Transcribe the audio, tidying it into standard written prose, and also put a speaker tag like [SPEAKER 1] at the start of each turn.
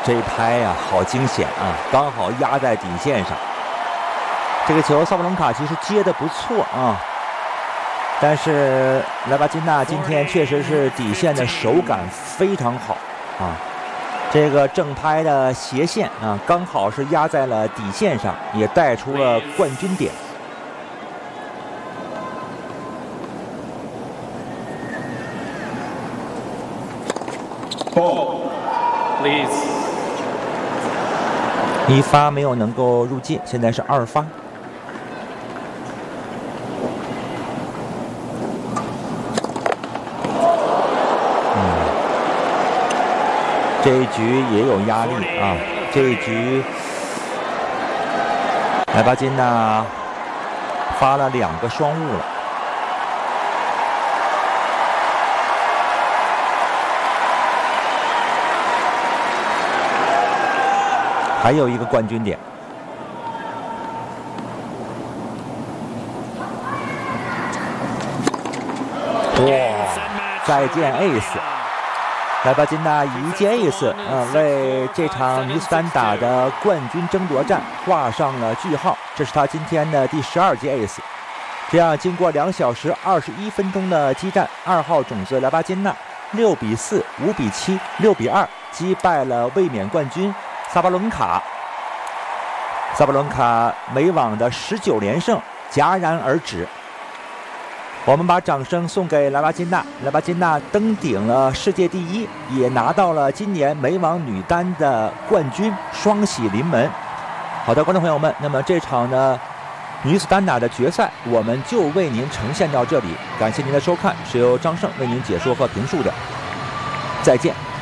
[SPEAKER 1] 这一拍呀，好惊险啊！刚好压在底线上。这个球萨布伦卡其实接的不错啊，但是莱巴金纳今天确实是底线的手感非常好啊。这个正拍的斜线啊，刚好是压在了底线上，也带出了冠军点。
[SPEAKER 2] Please，
[SPEAKER 1] 一发没有能够入界，现在是2发。这一局也有压力啊！这一局莱巴金纳发了2个双误了。还有一个冠军点。哇！再见 ace！ 莱巴金纳以一记 ace， 为这场女子单打的冠军争夺战画上了句号。这是他今天的第12记 ace。这样，经过2小时21分钟的激战，2号种子莱巴金纳6比4、5比7、6比2击败了卫冕冠军萨巴伦卡。萨巴伦卡美网的19连胜戛然而止。我们把掌声送给莱巴金纳，莱巴金纳登顶了世界第1，也拿到了今年美网女单的冠军，双喜临门。好的，观众朋友们，那么这场呢女子单打的决赛我们就为您呈现到这里，感谢您的收看，是由张胜为您解说和评述的，再见。